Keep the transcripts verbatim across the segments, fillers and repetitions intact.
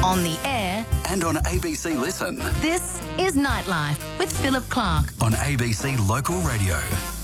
On the air and on A B C Listen. This is Nightlife with Philip Clark on A B C Local Radio.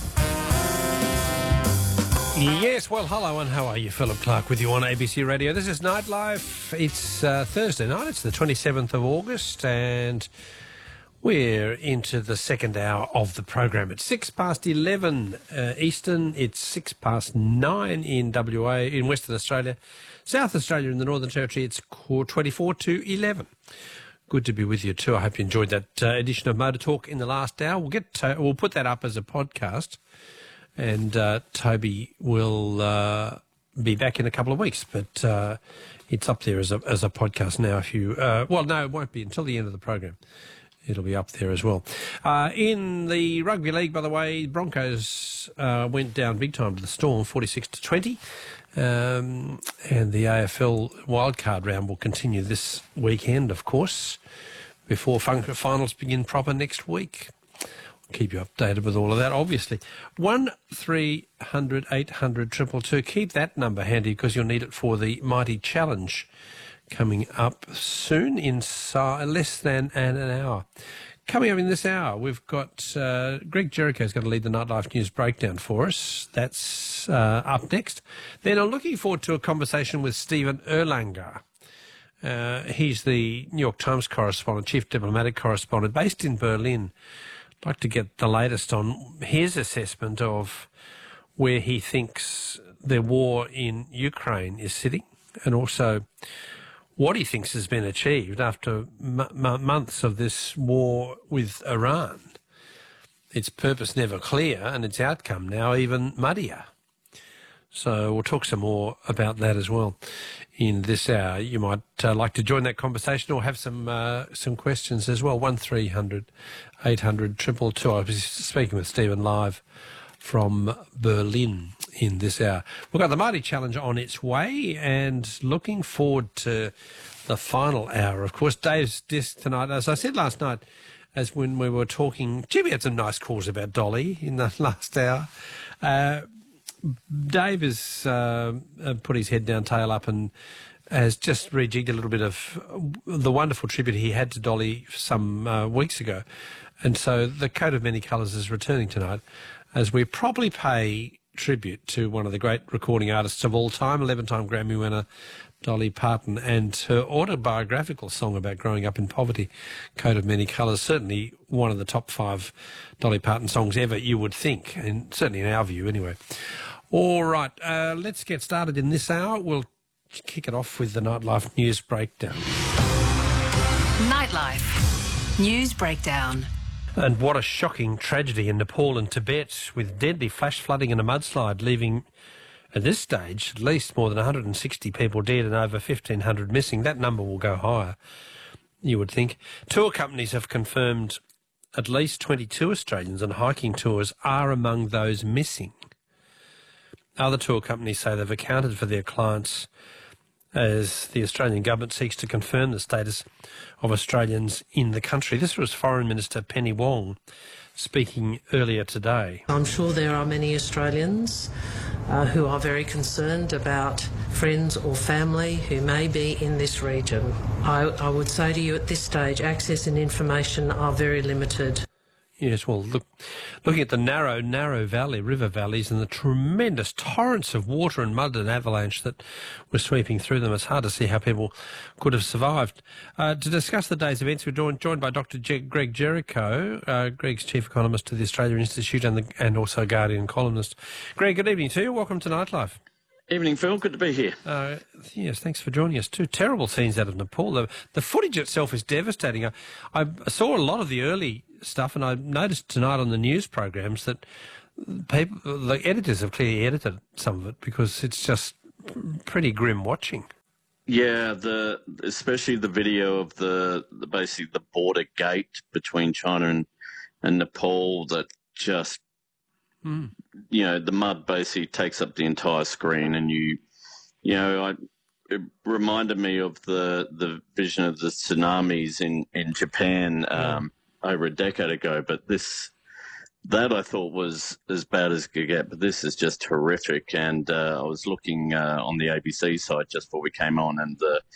Yes, well, hello and how are you? Philip Clark with you on A B C Radio. This is Nightlife. It's uh, Thursday night. It's the twenty-seventh of August and we're into the second hour of the program. It's six past eleven uh, Eastern. It's six past nine in W A, in Western Australia. South Australia and the Northern Territory, it's twenty-four to eleven. Good to be with you too. I hope you enjoyed that uh, edition of Motor Talk in the last hour. We'll get to, we'll put that up as a podcast, and uh, Toby will uh, be back in a couple of weeks. But uh, it's up there as a as a podcast now. If you uh, well, no, it won't be until the end of the program. It'll be up there as well. Uh, in the rugby league, by the way, Broncos uh, went down big time to the Storm, forty-six to twenty. Um, and the A F L wildcard round will continue this weekend, of course, before fun- finals begin proper next week. We'll keep you updated with all of that, obviously. one three hundred eight hundred two two two. Keep that number handy because you'll need it for the Mighty Challenge coming up soon, in si- less than an, an hour. Coming up in this hour, we've got uh, Greg Jericho's going to lead the Nightlife News Breakdown for us. That's uh, up next. Then I'm looking forward to a conversation with Stephen Erlanger. Uh, he's the New York Times correspondent, chief diplomatic correspondent, based in Berlin. I'd like to get the latest on his assessment of where he thinks the war in Ukraine is sitting, and also what he thinks has been achieved after m- m- months of this war with Iran. Its purpose never clear and its outcome now even muddier. So we'll talk some more about that as well in this hour. You might uh, like to join that conversation or have some uh, some questions as well. one three hundred eight hundred two two two. I was speaking with Stephen live from Berlin in this hour. We've got the Mighty Challenge on its way and looking forward to the final hour. Of course, Dave's disc tonight, as I said last night, as when we were talking, gee, we had some nice calls about Dolly in the last hour. Uh, Dave has uh, put his head down, tail up, and has just rejigged a little bit of the wonderful tribute he had to Dolly some uh, weeks ago. And so the Coat of Many Colours is returning tonight, as we probably pay tribute to one of the great recording artists of all time, eleven-time Grammy winner Dolly Parton, and her autobiographical song about growing up in poverty, Coat of Many Colours, certainly one of the top five Dolly Parton songs ever, you would think, and certainly in our view anyway. All right, uh, let's get started in this hour. We'll kick it off with the Nightlife News Breakdown. Nightlife News Breakdown. And what a shocking tragedy in Nepal and Tibet, with deadly flash flooding and a mudslide, leaving, at this stage, at least more than one hundred sixty people dead and over fifteen hundred missing. That number will go higher, you would think. Tour companies have confirmed at least twenty-two Australians on hiking tours are among those missing. Other tour companies say they've accounted for their clients as the Australian government seeks to confirm the status of Australians in the country. This was Foreign Minister Penny Wong speaking earlier today. I'm sure there are many Australians uh, who are very concerned about friends or family who may be in this region. I, I would say to you at this stage, access and information are very limited. Yes, well, look, looking at the narrow, narrow valley, river valleys, and the tremendous torrents of water and mud and avalanche that were sweeping through them, it's hard to see how people could have survived. Uh, to discuss the day's events, we're joined, joined by Doctor Je- Greg Jericho. Uh, Greg's chief economist to the Australia Institute and, the, and also Guardian columnist. Greg, good evening to you. Welcome to Nightlife. Evening, Phil. Good to be here. Uh, yes, thanks for joining us too. Terrible scenes out of Nepal. The, the footage itself is devastating. I, I saw a lot of the early stuff, and I noticed tonight on the news programs that people, the editors have clearly edited some of it because it's just pretty grim watching. Yeah, the especially the video of the, the basically the border gate between China and, and Nepal that just, mm. you know, the mud basically takes up the entire screen, and you, you know, I, it reminded me of the, the vision of the tsunamis in, in Japan um, yeah. over a decade ago, but this, that I thought was as bad as it could get, but this is just horrific. And uh, I was looking uh, on the A B C site just before we came on, and the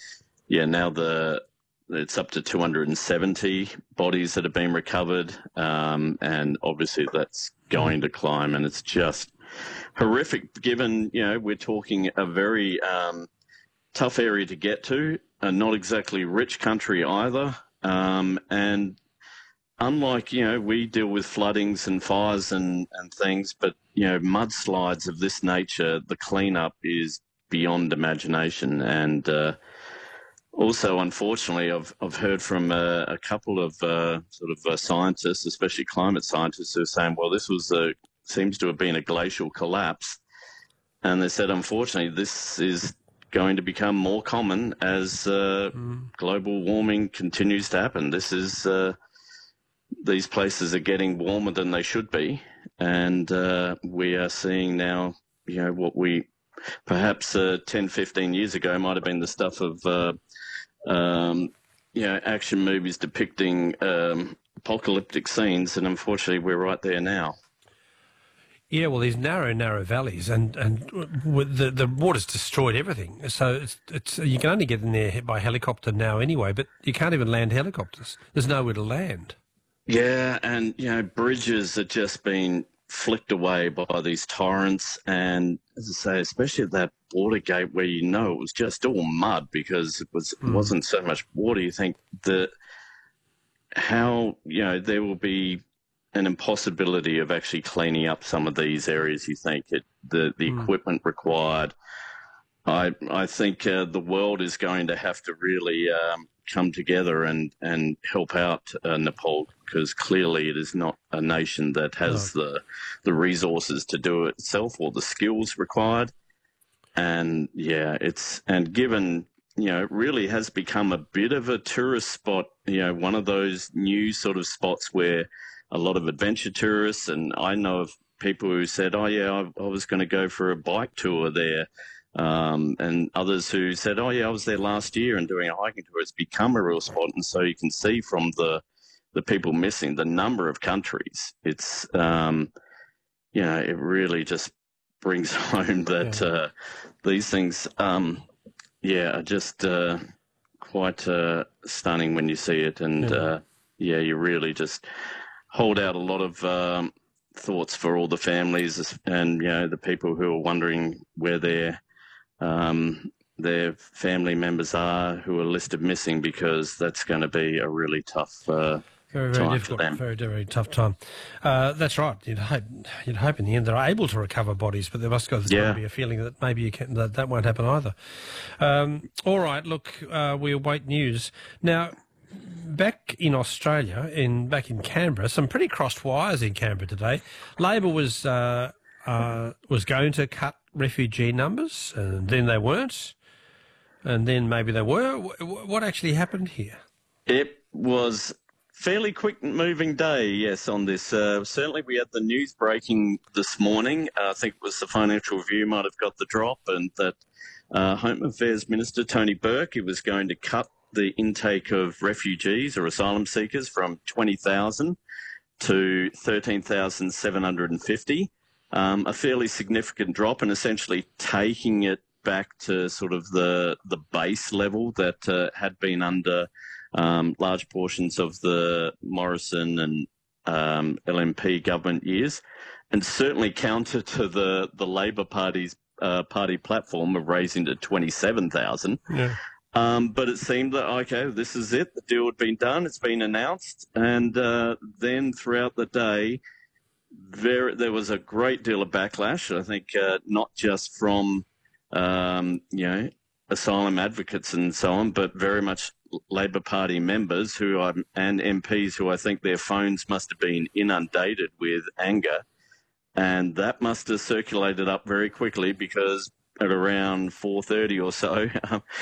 yeah, now the it's up to two hundred seventy bodies that have been recovered, um, and obviously that's going to climb, and it's just horrific. Given you know we're talking a very um, tough area to get to, and not exactly rich country either, um, and unlike, you know, we deal with floodings and fires and, and things, but, you know, mudslides of this nature, the cleanup is beyond imagination. And uh, also, unfortunately, I've, I've heard from uh, a couple of uh, sort of uh, scientists, especially climate scientists, who are saying, well, this was a, seems to have been a glacial collapse. And they said, unfortunately, this is going to become more common as uh, mm. global warming continues to happen. This is... Uh, These places are getting warmer than they should be, and uh, we are seeing now, you know, what we perhaps uh, ten, fifteen years ago might have been the stuff of, uh, um, you know, action movies depicting um, apocalyptic scenes, and unfortunately we're right there now. Yeah, well, these narrow, narrow valleys, and and the the water's destroyed everything. So it's it's you can only get in there by helicopter now anyway, but you can't even land helicopters. There's nowhere to land. Yeah, and, you know, bridges are just being flicked away by these torrents. And as I say, especially at that border gate where you know it was just all mud because it, was, mm. it wasn't so much water, you think that how, you know, there will be an impossibility of actually cleaning up some of these areas, you think, it, the, the mm. equipment required. I, I think uh, the world is going to have to really um, come together and, and help out uh, Nepal, because clearly it is not a nation that has no. the the resources to do it itself or the skills required. And yeah, it's and given you know it really has become a bit of a tourist spot. You know, one of those new sort of spots where a lot of adventure tourists, and I know of people who said, "Oh yeah, I, I was going to go for a bike tour there." Um, and others who said, oh, yeah, I was there last year and doing a hiking tour. It's become a real spot. And so you can see from the the people missing, the number of countries, it's, um, you know, it really just brings home that yeah. uh, these things, um, yeah, are just uh, quite uh, stunning when you see it. And, yeah. Uh, yeah, you really just hold out a lot of um, thoughts for all the families and, you know, the people who are wondering where they're, Um, their family members are who are listed missing, because that's going to be a really tough uh, very, very time difficult, for them. Very, very tough time. Uh, that's right. You'd hope, you'd hope in the end they're able to recover bodies, but there must go, there's yeah. got to be a feeling that maybe you can, that, that won't happen either. Um, all right, look, uh, we await news. Now, back in Australia, in back in Canberra, some pretty crossed wires in Canberra today. Labor was uh, uh, was going to cut refugee numbers, and then they weren't, and then maybe they were. What actually happened here? It was fairly quick-moving day, yes, on this. Uh, certainly we had the news breaking this morning. Uh, I think it was the Financial Review might have got the drop, and that uh, Home Affairs Minister Tony Burke, he was going to cut the intake of refugees or asylum seekers from twenty thousand to thirteen thousand seven hundred fifty. Um, a fairly significant drop, and essentially taking it back to sort of the the base level that uh, had been under um, large portions of the Morrison and um, L N P government years, and certainly counter to the the Labor Party's uh, party platform of raising to twenty-seven thousand. Yeah. Um, but it seemed that, okay, this is it. The deal had been done. It's been announced. And uh, then throughout the day, There, there was a great deal of backlash, I think, uh, not just from, um, you know, asylum advocates and so on, but very much Labor Party members who are, and M Ps who I think their phones must have been inundated with anger. And that must have circulated up very quickly, because at around four thirty or so,